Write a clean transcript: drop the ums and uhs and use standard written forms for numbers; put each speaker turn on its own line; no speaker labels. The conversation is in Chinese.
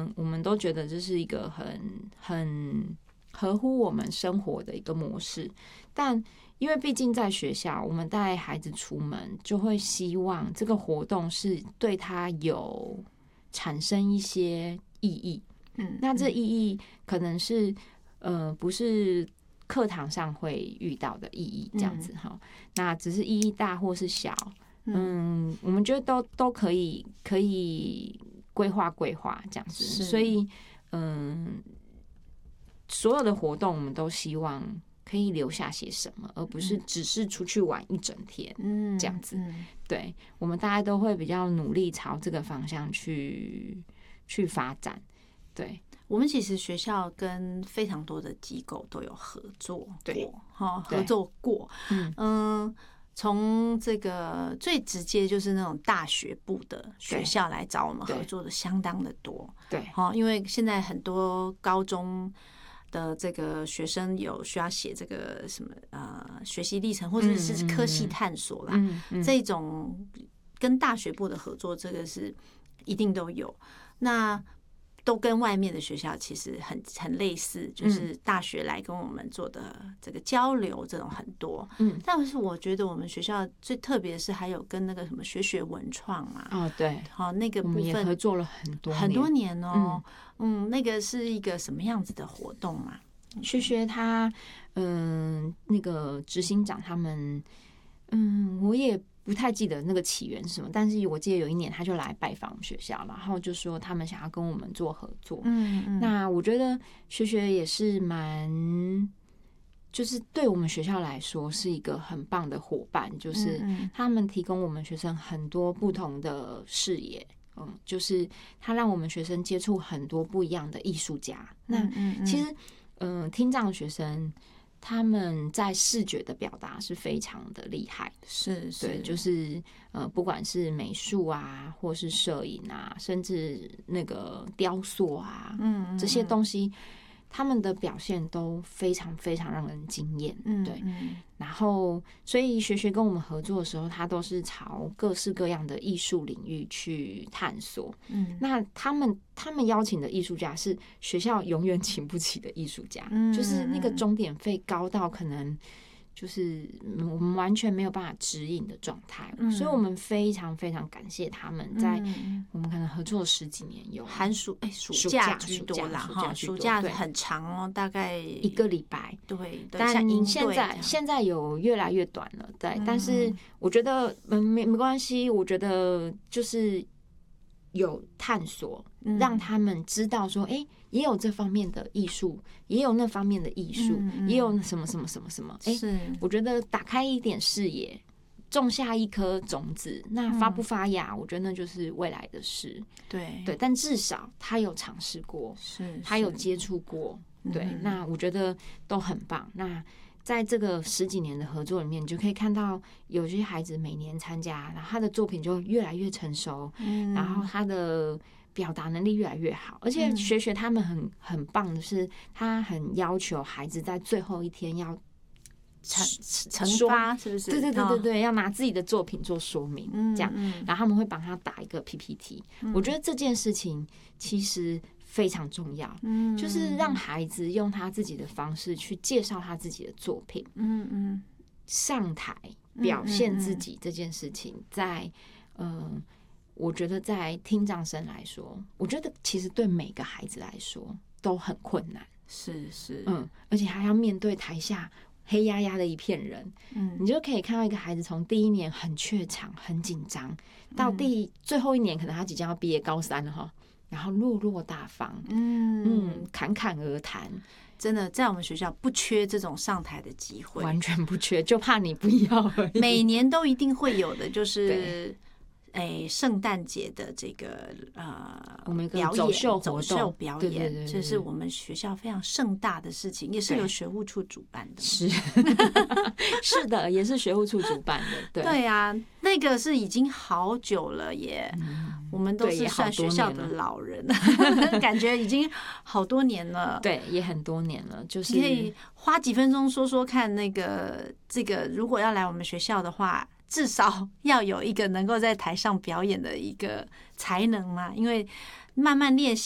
我们都觉得这是一个很合乎我们生活的一个模式，但因为毕竟在学校，我们带孩子出门就会希望这个活动是对他有产生一些意义。那这意义可能是不是课堂上会遇到的意义这样子哈，那只是意义大或是小，我们觉得都可以规划这样子，所以所有的活动我们都希望可以留下些什么，而不是只是出去玩一整天这样子。对，我们大家都会比较努力朝这个方向去发展。对，
我们其实学校跟非常多的机构都有合作过，从这个最直接就是那种大学部的学校来找我们合作的相当的多，
对，
因为现在很多高中的这个学生有需要写这个什么学习历程或者是科系探索啦，这种跟大学部的合作，这个是一定都有。那都跟外面的学校其实很类似，就是大学来跟我们做的这个交流，这种很多。但是我觉得我们学校最特别的是还有跟那个什么学文创嘛，
对，
那个部分
我们也合作了很多
年哦。那个是一个什么样子的活动嘛？
学他那个执行长他们我也不太记得那个起源是什么，但是我记得有一年他就来拜访我们学校，然后就说他们想要跟我们做合作。那我觉得学也是就是对我们学校来说是一个很棒的伙伴，就是他们提供我们学生很多不同的视野。就是他让我们学生接触很多不一样的艺术家。那其实听障的学生他们在视觉的表达是非常的厉害，对，就是不管是美术啊，或是摄影啊，甚至那个雕塑啊，这些东西，他们的表现都非常非常让人惊艳，对。然后，所以学跟我们合作的时候，他都是朝各式各样的艺术领域去探索。那他们邀请的艺术家是学校永远请不起的艺术家，就是那个钟点费高到可能就是我们完全没有办法指引的状态，所以我们非常非常感谢他们，在我们可能合作了10几年，有
寒暑假居多啦，暑假很长哦，大概1
个礼拜，
对，
但现在有越来越短了，对，但是我觉得没关系，我觉得就是有探索，让他们知道说，也有这方面的艺术，也有那方面的艺术，也有什么什么什么什么。我觉得打开一点视野，种下一颗种子，那发不发芽，我觉得那就是未来的事。对，但至少他有尝试过，他有接触过，对，那我觉得都很棒。那在这个10几年的合作里面，你就可以看到有些孩子每年参加，然后他的作品就越来越成熟，然后他的表达能力越来越好，而且学他们很棒的是，他很要求孩子在最后一天要
惩罚，是不是？
对，要拿自己的作品做说明，这样，然后他们会帮他打一个 PPT。我觉得这件事情其实非常重要，就是让孩子用他自己的方式去介绍他自己的作品，上台表现自己这件事情，在我觉得在听障生来说，我觉得其实对每个孩子来说都很困难，而且还要面对台下黑压压的一片人，你就可以看到一个孩子从第1年很怯场、很紧张，到最后1年，可能他即将要毕业高3了哈，然后落落大方，侃侃而谈。
真的，在我们学校不缺这种上台的机会，
完全不缺，就怕你不要而已。
每年都一定会有的，就是圣诞节的这个
我们
表演走秀表演，
对，
这是我们学校非常盛大的事情，也是由学务处主办的。
是的，也是学务处主办的。
对啊，那个是已经好久了耶，我们都是算学校的老人，感觉已经好多年了。
对，也很多年了。就是
你可以花几分钟说说看，这个如果要来我们学校的话，至少要有一个能够在台上表演的一个才能嘛，因为慢慢练习